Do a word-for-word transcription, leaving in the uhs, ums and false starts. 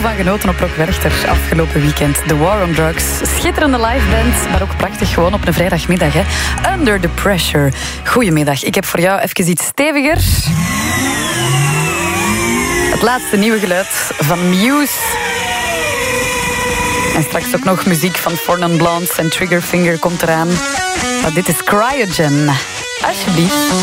van genoten op Rock Werchter afgelopen weekend. The War on Drugs. Schitterende liveband, maar ook prachtig gewoon op een vrijdagmiddag. Hè. Under the Pressure. Goedemiddag, ik heb voor jou even iets steviger. Het laatste nieuwe geluid van Muse. En straks ook nog muziek van Four Non Blondes en Triggerfinger komt eraan. Maar dit is Cryogen. Alsjeblieft.